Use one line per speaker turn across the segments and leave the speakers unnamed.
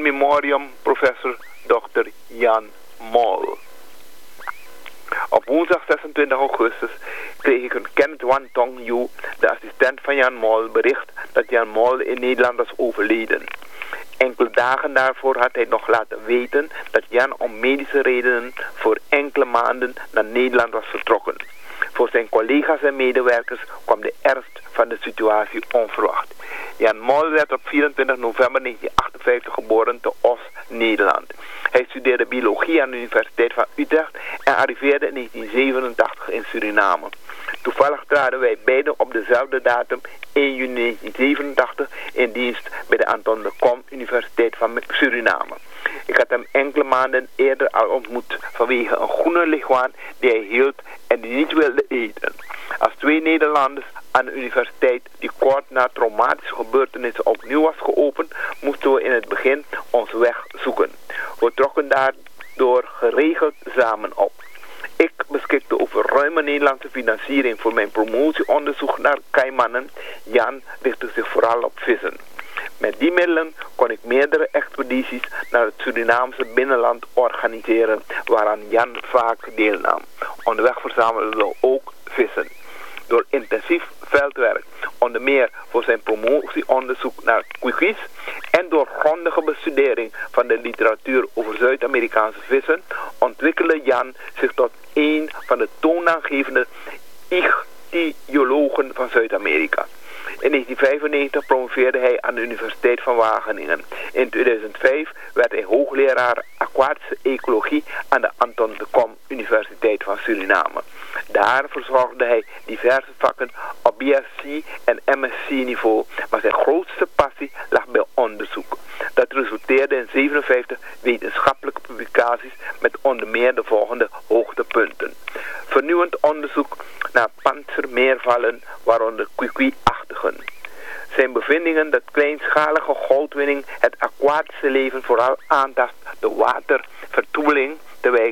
memoriam professor Dr. Jan Mol. Op woensdag 26 augustus kreeg ik een Kenneth Wan Tong Yu, de assistent van Jan Mol, bericht dat Jan Mol in Nederland was overleden. Enkele dagen daarvoor had hij nog laten weten dat Jan om medische redenen voor enkele maanden naar Nederland was vertrokken. Voor zijn collega's en medewerkers kwam de ernst van de situatie onverwacht. Jan Mol werd op 24 november 1958 geboren te Os, Nederland. Hij studeerde biologie aan de Universiteit van Utrecht en arriveerde in 1987 in Suriname. Toevallig traden wij beiden op dezelfde datum 1 juni 1987 in dienst bij de Anton de Kom Universiteit van Suriname. Ik had hem enkele maanden eerder al ontmoet vanwege een groene lichtwaan die hij hield en die niet wilde eten. Als twee Nederlanders aan de universiteit die kort na traumatische gebeurtenissen opnieuw was geopend, moesten we in het begin onze weg zoeken. We trokken daardoor geregeld samen op. Ik beschikte over ruime Nederlandse financiering voor mijn promotieonderzoek naar kaimannen. Jan richtte zich vooral op vissen. Met die middelen kon ik meerdere expedities naar het Surinaamse binnenland organiseren, waaraan Jan vaak deelnam. Onderweg verzamelden we ook vissen. Door intensief veldwerk, onder meer voor zijn promotieonderzoek naar kwikwies en door grondige bestudering van de literatuur over Zuid-Amerikaanse vissen, ontwikkelde Jan zich tot een van de toonaangevende ichthyologen van Zuid-Amerika. In 1995 promoveerde hij aan de Universiteit van Wageningen. In 2005 werd hij hoogleraar aquatische ecologie aan de Anton de Kom Universiteit van Suriname. Daar verzorgde hij diverse vakken op BSc en MSc niveau, maar zijn grootste passie lag bij onderzoek. Dat resulteerde in 57 wetenschappelijke publicaties met onder meer de volgende hoogtepunten. Vernieuwend onderzoek naar panzermeervallen, waaronder kwikwi-achtigen. Zijn bevindingen dat kleinschalige goudwinning het aquatische leven vooral aantast de watervertoeling, terwijl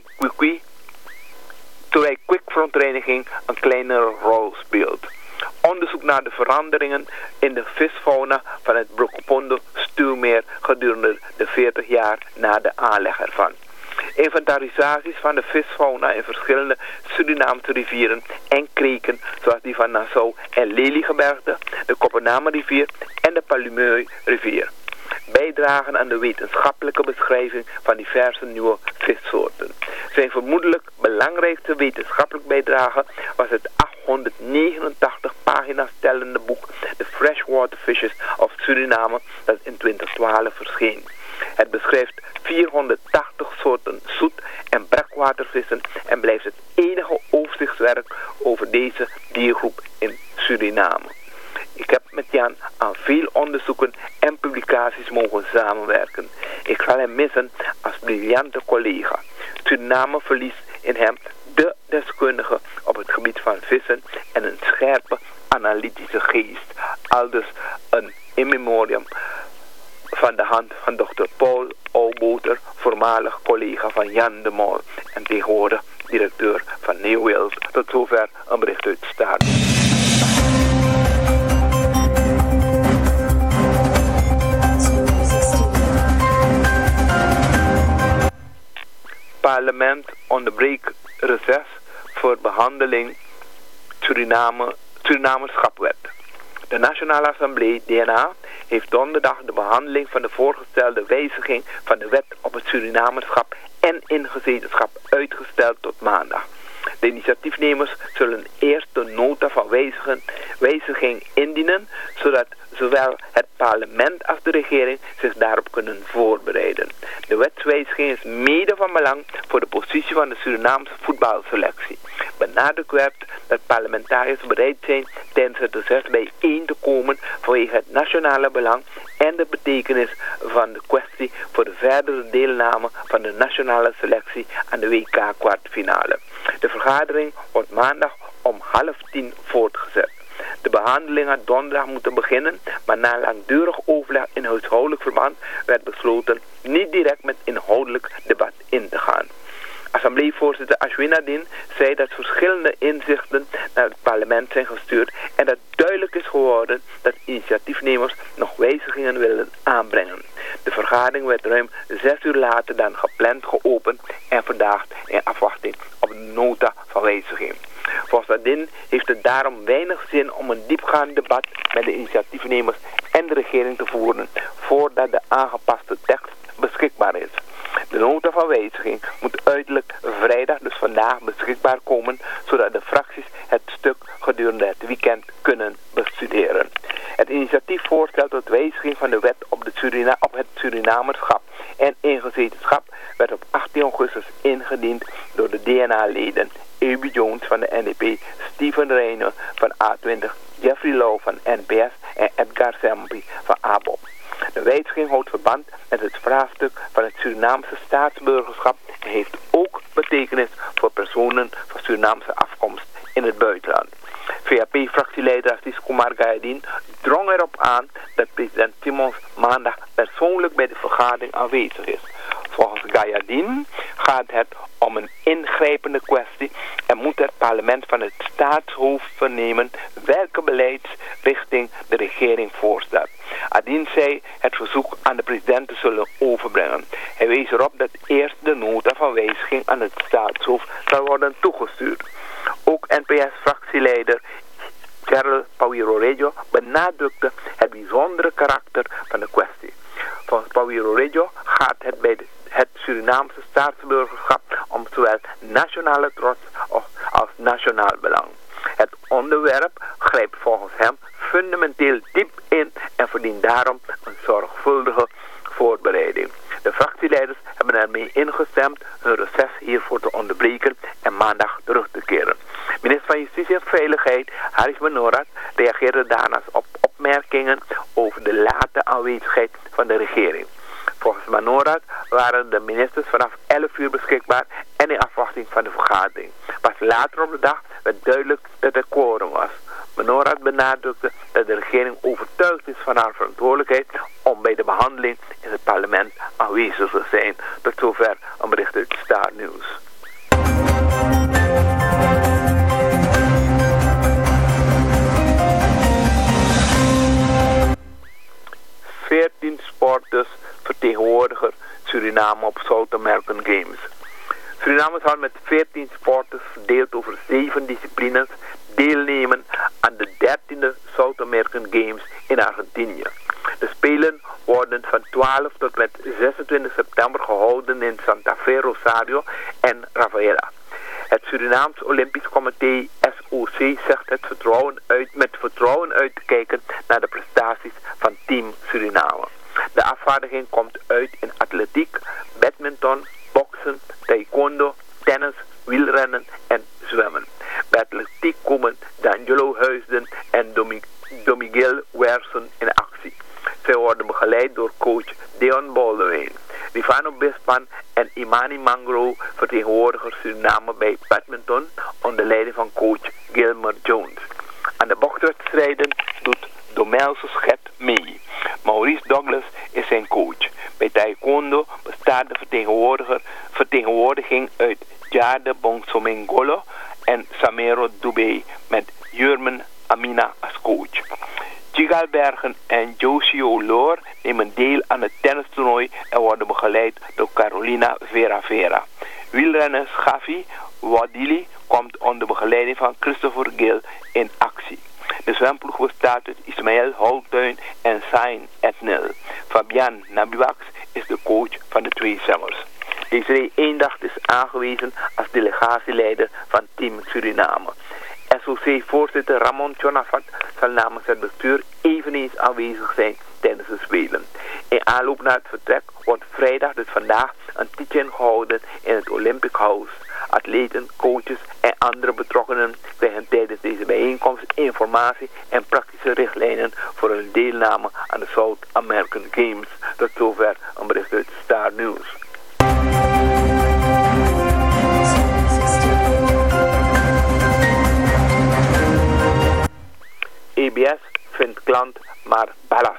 kwikverontreiniging een kleinere rol speelt. Onderzoek naar de veranderingen in de visfauna van het Brokopondo stuwmeer gedurende de 40 jaar na de aanleg ervan. Inventarisaties van de visfauna in verschillende Surinaamse rivieren en kreken, zoals die van Nassau en Leliegebergte, de Koppename-rivier en de Palumeu-rivier. Bijdragen aan de wetenschappelijke beschrijving van diverse nieuwe vissoorten. Zijn vermoedelijk belangrijkste wetenschappelijke bijdrage was het 889 pagina's tellende boek The Freshwater Fishes of Suriname, dat in 2012 verscheen. Het beschrijft 480 soorten zoet- en brakwatervissen en blijft het enige overzichtswerk over deze diergroep in Suriname. Ik heb met Jan aan veel onderzoeken en publicaties mogen samenwerken. Ik zal hem missen als briljante collega. Suriname verliest in hem de deskundige op het gebied van vissen en een scherpe analytische geest. Aldus een in memoriam van de hand van Dr. Paul Ouboter, voormalig collega van Jan de Mol en tegenwoordig directeur van Neowild. Tot zover een bericht uit Staat. Parlement onderbreekt reces voor behandeling Surinamerschapwet. De Nationale Assemblée, DNA, heeft donderdag de behandeling van de voorgestelde wijziging van de wet op het Surinamerschap en ingezetenschap uitgesteld tot maandag. De initiatiefnemers zullen eerst de nota van wijziging indienen, zodat zowel het parlement als de regering zich daarop kunnen voorbereiden. De wetswijziging is mede van belang voor de positie van de Surinaamse voetbalselectie. Benadrukt werd dat parlementariërs bereid zijn tijdens het reces bijeen te komen vanwege het nationale belang en de betekenis van de kwestie voor de verdere deelname van de nationale selectie aan de WK-kwartfinale. De vergadering wordt maandag om 9:30 voortgezet. De behandeling had donderdag moeten beginnen, maar na langdurig overleg in huishoudelijk verband werd besloten niet direct met inhoudelijk debat in te gaan. Assembleevoorzitter Ashwinadin zei dat verschillende inzichten naar het parlement zijn gestuurd en dat duidelijk is geworden dat initiatiefnemers nog wijzigingen willen aanbrengen. De vergadering werd ruim 6 uur later dan gepland geopend en verdaagd in afwachting op de nota van wijziging. Volgens Adin heeft het daarom weinig zin om een diepgaand debat met de initiatiefnemers en de regering te voeren voordat de aangepaste tekst beschikbaar is. De nota van wijziging moet uiterlijk vrijdag, dus vandaag, beschikbaar komen, zodat de fracties het stuk gedurende het weekend kunnen bestuderen. Het initiatiefvoorstel tot wijziging van de wet op het Surinamerschap en ingezetenschap werd op 18 augustus ingediend door de DNA-leden Ebi Jones van de NDP, Steven Reijnen van A20, Jeffrey Lau van NPS en Edgar Sempi van ABOP. De wijziging houdt verband met het vraagstuk van het Surinaamse staatsburgerschap en heeft ook betekenis voor personen van Surinaamse afkomst in het buitenland. VAP-fractieleider Assis Kumar Gayadin drong erop aan dat president Simons maandag persoonlijk bij de vergadering aanwezig is. Volgens Gayadin gaat het om een ingrijpende kwestie en moet het parlement van het staatshoofd vernemen welke beleidsrichting de regering voorstelt. Adin zei het verzoek aan de president te zullen overbrengen. Hij wees erop dat eerst de nota van wijziging aan het staatshoofd zal worden toegestuurd. Ook NPS-fractieleider Gerald Pauiro-Rejo benadrukte het bijzondere karakter van de kwestie. Volgens Pauiro-Rejo gaat het bij het Surinaamse staatsburgerschap om zowel nationale trots als nationaal belang. Het onderwerp grijpt volgens hem fundamenteel diep in en verdient daarom een zorgvuldige voorbereiding. De fractieleiders hebben ermee ingestemd hun reces hiervoor te onderbreken en maandag terug te keren. Minister van Justitie en Veiligheid Haris Manorat reageerde daarnaast op opmerkingen over de late aanwezigheid van de regering. Volgens Manorat waren de ministers vanaf 11 uur beschikbaar en in afwachting van de vergadering. Pas later op de dag werd duidelijk dat er quorum was. Manorat benadrukte dat de regering overtuigd is van haar verantwoordelijkheid om bij de behandeling in het parlement aanwezig te zijn. Tot zover een bericht uit Star News. Sporters vertegenwoordiger Suriname op South American Games. Suriname zal met 14 sporters verdeeld over 7 disciplines deelnemen aan de 13e South American Games in Argentinië. De Spelen worden van 12 tot met 26 september gehouden in Santa Fe, Rosario en Rafaela. Het Surinaams Olympisch Comité SOC zegt met vertrouwen uit te kijken naar de prestaties van Team Suriname. De afvaardiging komt uit in atletiek, badminton, boksen, taekwondo, tennis, wielrennen en zwemmen. Bij atletiek komen D'Angelo Huisden en Domigel Wersen in actie. Zij worden begeleid door coach Deon Baldwin. Rivano Bispan en Imani Mangro vertegenwoordigen Suriname bij badminton onder leiding van coach Gilmer Jones. Aan de bokswedstrijden doet Domelse Schet mee. Maurice Douglas is zijn coach. Bij taekwondo bestaat de vertegenwoordiging uit Jade Bongsomengolo en Samero Dubé met Jurmen Amina als coach. Chigalbergen en Josie Loor nemen deel aan het tennistoernooi en worden begeleid door Carolina Vera. Wielrenner Schafi Wadili komt onder begeleiding van Christopher Gill in actie. De zwemploeg bestaat uit Ismaël Holtuin en Sain Etnil. Fabian Nabiwax is de coach van de twee zwemmers. Deze Eendacht is aangewezen als delegatieleider van Team Suriname. SOC-voorzitter Ramon Chonafat zal namens het bestuur eveneens aanwezig zijn tijdens de Spelen. In aanloop naar het vertrek wordt vrijdag, dus vandaag, een teach-in gehouden in het Olympic House. Atleten, coaches en andere betrokkenen krijgen tijdens deze bijeenkomst informatie en praktische richtlijnen voor hun deelname aan de South American Games. Tot zover een bericht uit Star News. EBS vindt klant maar ballast.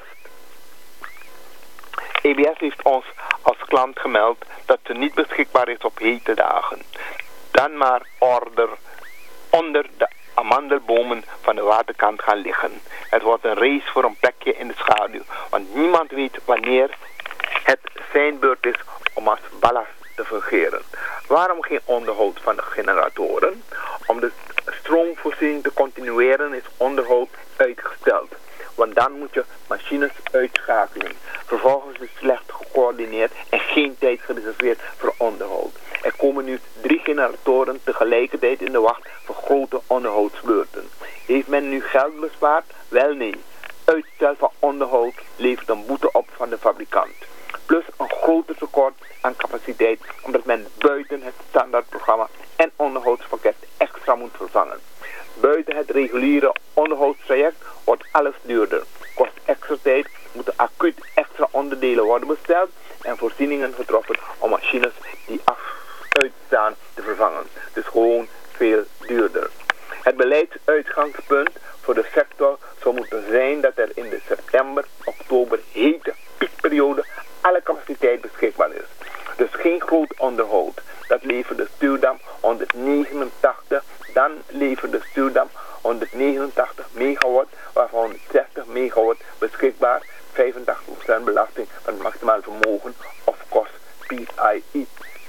EBS heeft ons als klant gemeld dat ze niet beschikbaar is op hete dagen. Dan maar onder de amandelbomen van de waterkant gaan liggen. Het wordt een race voor een plekje in de schaduw, want niemand weet wanneer het zijn beurt is om als ballast te fungeren. Waarom geen onderhoud van de generatoren? Om de stroomvoorziening te continueren is onderhoud uitgesteld. Want dan moet je machines uitschakelen. Vervolgens is slecht gecoördineerd en geen tijd gereserveerd voor onderhoud. Er komen nu 3 generatoren tegelijkertijd in de wacht voor grote onderhoudsbeurten. Heeft men nu geld bespaard? Wel nee. Uitstel van onderhoud levert een boete op van de fabrikant. Plus een groter tekort aan capaciteit omdat men buiten het standaardprogramma en onderhoudspakket extra moet vervangen. Buiten het reguliere onderhoudstraject wordt alles duurder. Kost extra tijd, moeten acuut extra onderdelen worden besteld en voorzieningen getroffen om machines die uitstaan te vervangen. Dus gewoon veel duurder. Het beleidsuitgangspunt voor de sector zou moeten zijn dat er in de september-oktober hete piekperiode alle capaciteit beschikbaar is. Dus geen groot onderhoud. Dat levert de stuwdam 189, dan levert de stuwdam 189 megawatt, waarvan 160 megawatt beschikbaar, 85% belasting van het maximaal vermogen of kost PHI.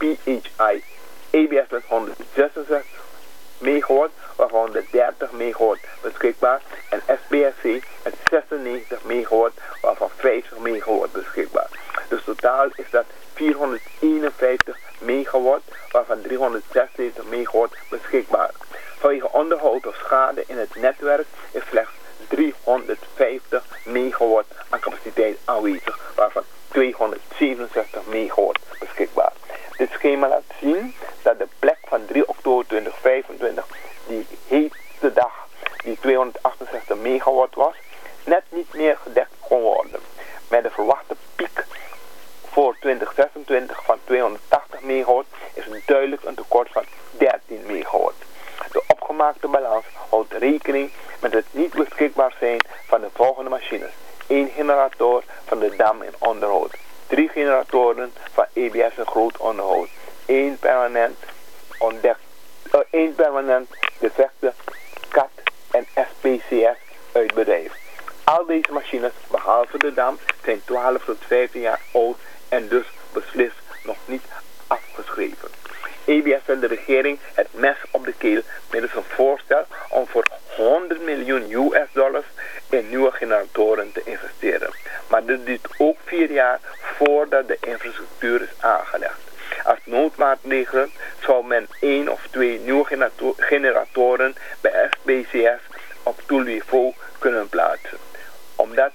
ABS met 166 megawatt, waarvan 130 megawatt beschikbaar en SBSC met 96 megawatt, waarvan 50 megawatt beschikbaar. Dus totaal is dat 451 megawatt, waarvan 376 megawatt beschikbaar. Vanwege onderhoud of schade in het netwerk is slechts 350 megawatt aan capaciteit aanwezig, waarvan 267 megawatt beschikbaar. Dit schema laat zien dat de plek van 3 oktober 2025, die heetste dag die 268 megawatt was, net niet meer gedekt kon worden. Met de verwachte piek voor 2026 van 280 megawatt is duidelijk een tekort van 13 megawatt. De opgemaakte balans houdt rekening met het niet beschikbaar zijn van de volgende machines. 1 generator van de dam in onderhoud. 3 generatoren van EBS in groot onderhoud. 1 permanent defecte CAT en SPCS uit bedrijf. Al deze machines, behalve de dam, zijn 12 tot 15 jaar oud en dus beslist nog niet afgeschreven. EBS en de regering het mes op de keel middels een voorstel om voor 100 miljoen US$ in nieuwe generatoren te investeren. Maar dit duurt ook 4 jaar voordat de infrastructuur is aangelegd. Als noodmaatregelen zou men 1 of 2 nieuwe generatoren bij SPCS op toelniveau kunnen plaatsen. Omdat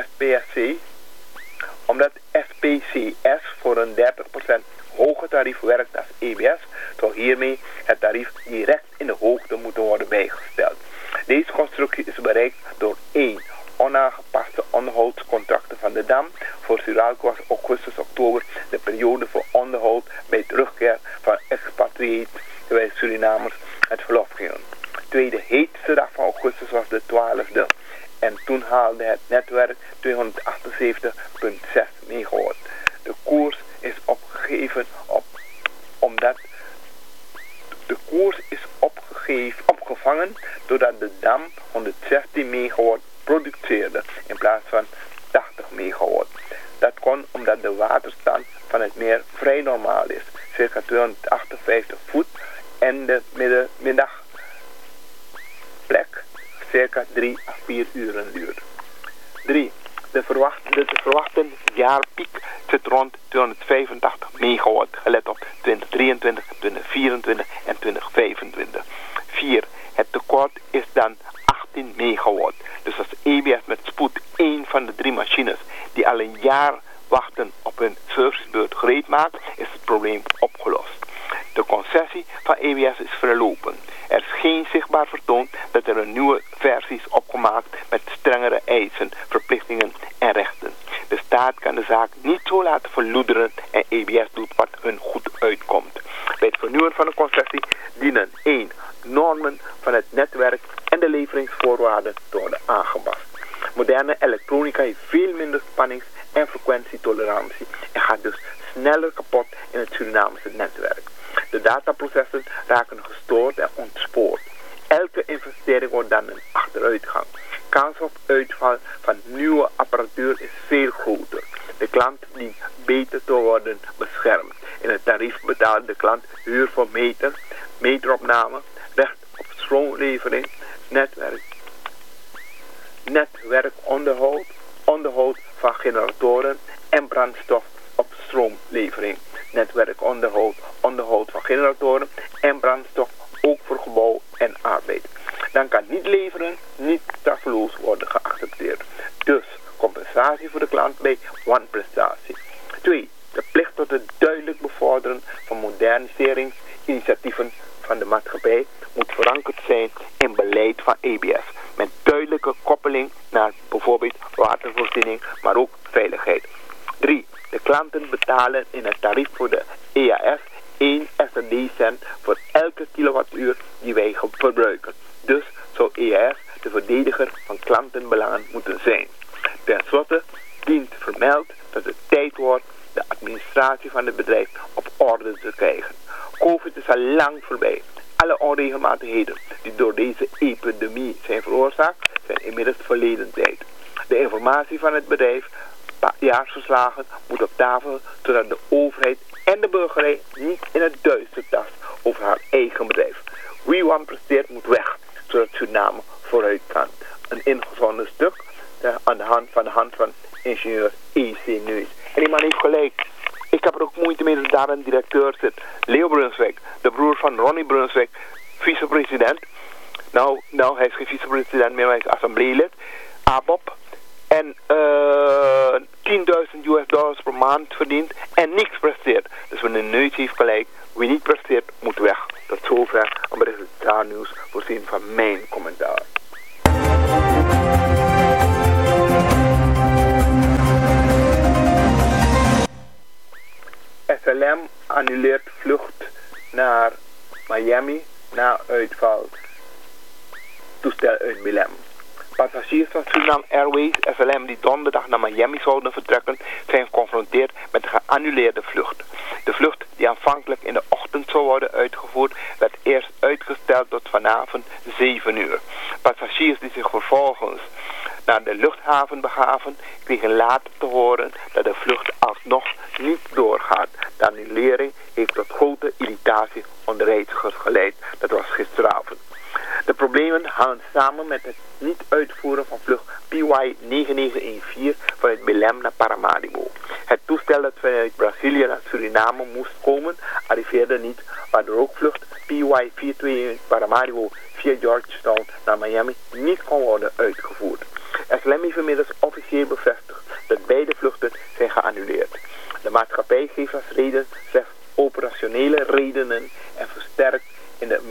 SPCS voor een 30% hoger tarief werkt als EBS, zou hiermee het tarief direct in de hoogte moeten worden bijgesteld. Deze constructie is bereikt door 1. Onaangepaste onderhoudscontracten van de dam. Voor Suralco was augustus-oktober de periode voor onderhoud bij terugkeer van expatriates terwijl Surinamers het verlof gingen. Tweede heetste dag van augustus was de 12e en toen haalde het netwerk 278,6 megawatt. De koers is opgegeven omdat de koers is opgevangen doordat de dam 116 megawatt produceerde in plaats van 80 megawatt. Dat kon omdat de waterstand van het meer vrij normaal is, circa 258 voet, en de middagplek circa 3 à 4 uren duurt. 3. De verwachte jaarpiek zit rond 285 megawatt, gelet op 2023, 2024 en 2025. 4. Het tekort is dan 18 megawatt. Dus als EBS met spoed 1 van de 3 machines die al een jaar wachten op hun servicebeurt gereed maakt, is het probleem opgelost. De concessie van EBS is verlopen. Er is geen zichtbaar vertoon dat er een nieuwe versie is opgemaakt met strengere eisen, verplichtingen en rechten. De staat kan de zaak niet zo laten verloederen en EBS doet wat hun goed uitkomt. Bij het vernieuwen van de concessie dienen 1. Normen van het netwerk en de leveringsvoorwaarden te worden aangepast. Moderne elektronica heeft veel minder spannings- en frequentietolerantie en gaat dus sneller kapot in het Surinaamse netwerk. De dataprocessen raken gestoord en ontspoord. Elke investering wordt dan een achteruitgang. Kans op uitval van nieuwe apparatuur is veel groter. De klant dient beter te worden beschermd. In het tarief betaalt de klant huur voor meteropname, recht op stroomlevering, netwerkonderhoud, onderhoud van generatoren en brandstof op stroomlevering. Netwerkonderhoud, onderhoud van generatoren en brandstof ook voor gebouw en arbeid. Dan kan niet leveren niet straffeloos worden geaccepteerd. Dus compensatie voor de klant bij wanprestatie. 2. De plicht tot het duidelijk bevorderen van moderniseringsinitiatieven van de maatschappij moet verankerd zijn in beleid van EBS. Met duidelijke koppeling naar bijvoorbeeld watervoorziening, maar ook veiligheid. 3. De klanten betalen in het tarief voor de EAS 1 SRD-cent voor elke kilowattuur die wij verbruiken. Dus zou EAS de verdediger van klantenbelangen moeten zijn. Ten slotte dient vermeld dat het tijd wordt de administratie van het bedrijf op orde te krijgen. COVID is al lang voorbij. Alle onregelmatigheden die door deze epidemie zijn veroorzaakt, zijn inmiddels verleden tijd. De informatie van het bedrijf, jaarsverslagen, moet op tafel, zodat de overheid en de burgerij niet in het duister tast over haar eigen bedrijf. Wie wanpresteert moet weg, zodat Suriname vooruit kan. Een ingezonden stuk aan de hand van ingenieur E.C. Neus. En die man heeft gelijk. Ik heb er ook moeite mee dat daar een directeur zit. Leo Brunswijk, de broer van Ronnie Brunswijk, vicepresident. Nou, hij is geen vicepresident meer, maar hij is assembleelid. ABOP. En $10.000 per maand verdient en niks presteert. Dus meneer Neus heeft gelijk. Wie niet presteert, moet weg. Tot zover een bericht nieuws voorzien van mijn commentaar. SLM annuleert vlucht naar Miami na uitval toestel uit Belém. Passagiers van Suriname Airways SLM die donderdag naar Miami zouden vertrekken zijn geconfronteerd met een geannuleerde vlucht. De vlucht die aanvankelijk in de ochtend zou worden uitgevoerd werd eerst uitgesteld tot vanavond 7 uur. Passagiers die zich vervolgens naar de luchthaven begaven kregen later te horen dat de vlucht alsnog niet doorgaat. De annulering heeft tot grote irritatie onder reizigers geleid. Dat was gisteravond. De problemen hangen samen met het niet uitvoeren van vlucht PY 9914 vanuit Belém naar Paramaribo. Het toestel dat vanuit Brazilië naar Suriname moest komen, arriveerde niet, waardoor ook vlucht PY 421 Paramaribo via Georgetown naar Miami niet kon worden uitgevoerd. SLM heeft inmiddels officieel bevestigd dat beide vluchten zijn geannuleerd. De maatschappij geeft als reden slechts operationele redenen en verstrekt in de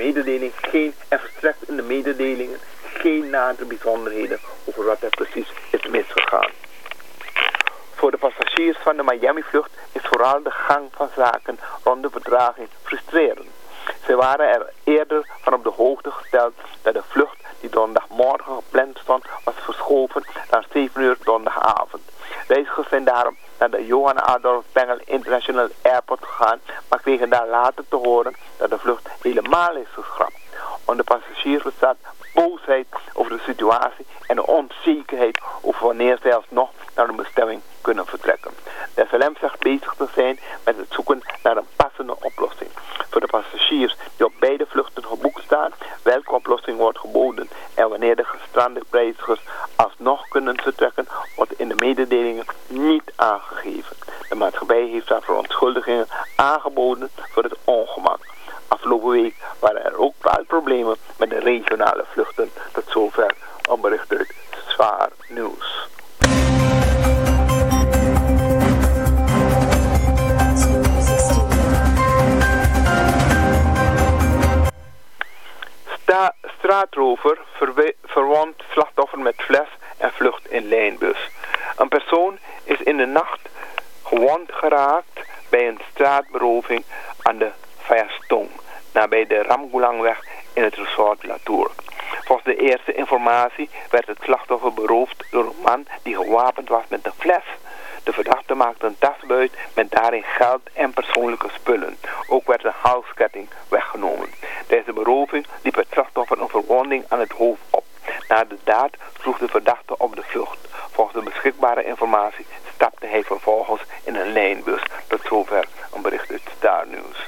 mededelingen geen nadere bijzonderheden over wat er precies is misgegaan. Voor de passagiers van de Miami-vlucht is vooral de gang van zaken rond de vertraging frustrerend. Ze waren er eerder van op de hoogte gesteld dat de vlucht die donderdagmorgen gepland stond was verschoven naar 7 uur donderdagavond. Reizigers zijn daarom naar de Johan Adolf Pengel International Airport gegaan, maar kregen daar later te horen dat de vlucht helemaal is geschrapt. Onder passagiers bestaat boosheid over de situatie en de onzekerheid over wanneer zij alsnog naar de bestemming kunnen vertrekken. De SLM zegt bezig te zijn met het zoeken naar een passende oplossing. Voor de passagiers die op beide vluchten geboekt staan, welke oplossing wordt geboden en wanneer de gestrande reizigers alsnog kunnen vertrekken, wordt in de mededelingen niet aangegeven. De maatschappij heeft daar verontschuldigingen aangeboden voor het ongemak. Afgelopen week waren er ook wel problemen met de regionale vluchten. Tot zover een bericht uit Zwaar Nieuws. Straatrover verwond slachtoffer met fles en vlucht in lijnbus. Een persoon is in de nacht gewond geraakt bij een straatberoving aan de Fayastong, nabij de Ramgulangweg in het resort Latour. Volgens de eerste informatie werd het slachtoffer beroofd door een man die gewapend was met een fles. De verdachte maakte een tasbuit met daarin geld en persoonlijke spullen. Ook werd een halsketting weggenomen. Tijdens de beroving liep het slachtoffer een verwonding aan het hoofd op. Na de daad sloeg de verdachte op de vlucht. Volgens de beschikbare informatie stapte hij vervolgens in een lijnbus. Tot zover een bericht uit Star News.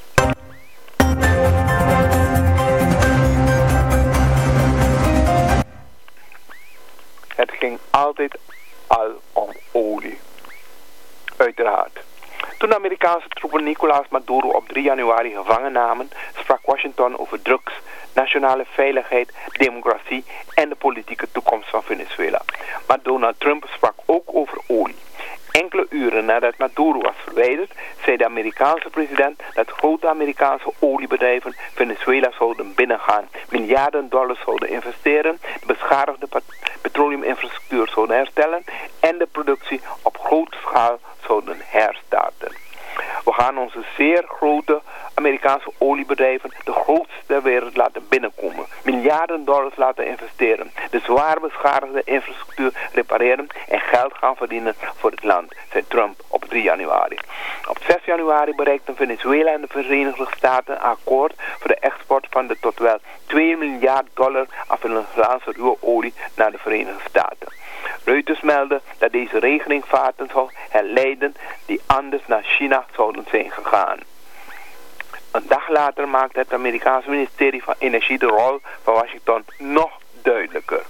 Het ging altijd al om olie. Uiteraard. Toen de Amerikaanse troepen Nicolás Maduro op 3 januari gevangen namen, sprak Washington over drugs, nationale veiligheid, democratie en de politieke toekomst van Venezuela. Maar Donald Trump sprak ook over olie. Enkele uren nadat Maduro was verwijderd, zei de Amerikaanse president dat grote Amerikaanse oliebedrijven Venezuela zouden binnengaan, miljarden dollars zouden investeren, de beschadigde petroleuminfrastructuur zouden herstellen en de productie op grote schaal zouden herstarten. We gaan onze zeer grote Amerikaanse oliebedrijven, de grootste ter wereld, laten binnenkomen. Miljarden dollars laten investeren. De zwaar beschadigde infrastructuur repareren en geld gaan verdienen voor het land, zei Trump op 3 januari. Op 6 januari bereikten Venezuela en de Verenigde Staten een akkoord voor de export van de tot wel $2 miljard aan Venezolaanse ruwe olie naar de Verenigde Staten. Reuters meldde dat deze regeningvaarten zou herleiden die anders naar China zouden zijn gegaan. Een dag later maakte het Amerikaanse ministerie van Energie de rol van Washington nog duidelijker.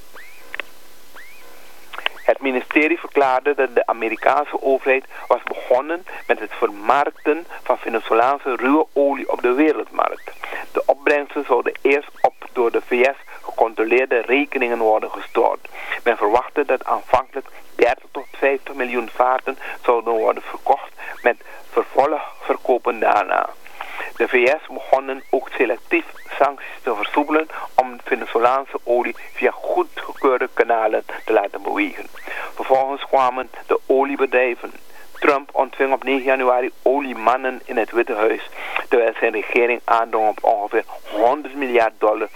Het ministerie verklaarde dat de Amerikaanse overheid was begonnen met het vermarkten van Venezolaanse ruwe olie op de wereldmarkt. De opbrengsten zouden eerst op door de VS gecontroleerde rekeningen worden gestort. Men verwachtte dat aanvankelijk 30 tot 50 miljoen vaten zouden worden verkocht met vervolgverkopen daarna. De VS begonnen ook selectief sancties te versoepelen om Venezolaanse olie via goedgekeurde kanalen te laten bewegen. Vervolgens kwamen de oliebedrijven. Trump ontving op 9 januari oliemannen in het Witte Huis, terwijl zijn regering aandrong op ongeveer $100 miljard